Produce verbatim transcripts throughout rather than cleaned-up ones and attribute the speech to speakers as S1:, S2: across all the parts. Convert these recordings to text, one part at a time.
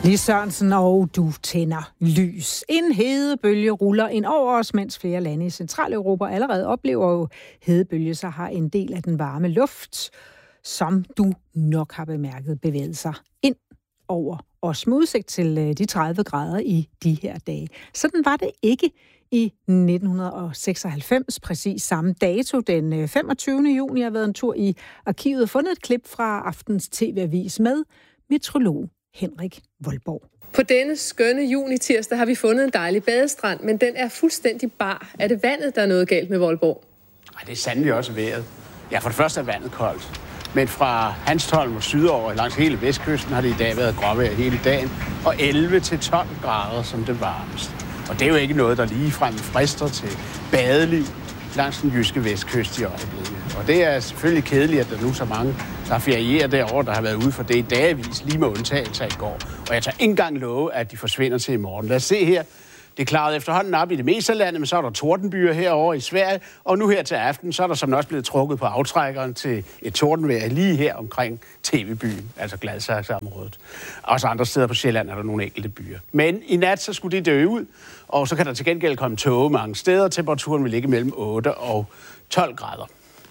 S1: Lis Sørensen, og du tænder lys. En hedebølge ruller ind over os, mens flere lande i Centraleuropa allerede oplever jo hedebølge, så har en del af den varme luft, som du nok har bemærket, bevæget sig ind over os med udsigt til de tredive grader i de her dage. Sådan var det ikke i nitten seksoghalvfems, præcis samme dato, den femogtyvende juni. Jeg har været en tur i arkivet og fundet et klip fra aftens T V-avis med meteorolog Henrik Voldborg.
S2: På denne skønne juni-tirsdag har vi fundet en dejlig badestrand, men den er fuldstændig bar. Er det vandet, der er noget galt med Voldborg?
S3: Nej, det er sandelig også vejret. Ja, for det første er vandet koldt. Men fra Hanstholm og sydover langs hele vestkysten har det i dag været gråvejr hele dagen, og elleve til tolv grader som det varmeste. Og det er jo ikke noget, der ligefrem frister til badeliv langs den jyske vestkyst i øjeblikket. Og det er selvfølgelig kedeligt, at der nu er så mange, der ferierer derovre, der har været ude for det i dagvis, lige med undtagelser i går. Og jeg tager ikke engang love, at de forsvinder til i morgen. Lad os se her. Det klarede efterhånden op i det meste af landet, men så er der tordenbyer herovre i Sverige, og nu her til aften, så er der som også blevet trukket på aftrækkeren til et tordenvejr lige her omkring T V-byen, altså Gladsaxe-området. Også andre steder på Sjælland er der nogle enkelte byer. Men i nat, så skulle det dø ud, og så kan der til gengæld komme tåge mange steder. Temperaturen vil ligge mellem otte og tolv grader.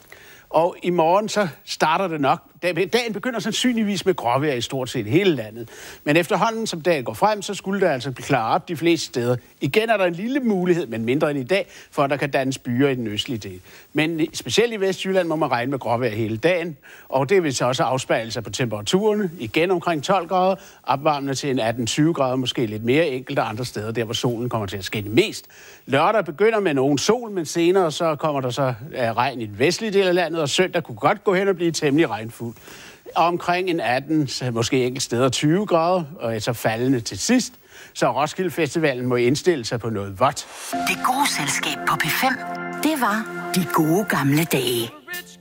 S3: Og i morgen så starter det nok. Dagen begynder sandsynligvis med gråvejr i stort set hele landet. Men efterhånden, som dagen går frem, så skulle det altså blive klare op de fleste steder. Igen er der en lille mulighed, men mindre end i dag, for at der kan dannes byer i den østlige del. Men specielt i Vestjylland må man regne med gråvejr hele dagen. Og det vil så også afspejle sig på temperaturerne. Igen omkring tolv grader, opvarmende til en atten til tyve grader, måske lidt mere enkelte andre steder, der hvor solen kommer til at skinne mest. Lørdag begynder med nogen sol, men senere så kommer der så regn i den vestlige del af landet, og søndag kunne godt gå hen og blive temmelig regnfuld. Omkring en atten, måske enkelte steder tyve grader, og så faldende til sidst. Så Roskilde Festivalen må indstille sig på noget vådt.
S4: Det gode selskab på P fem, det var de gode gamle dage.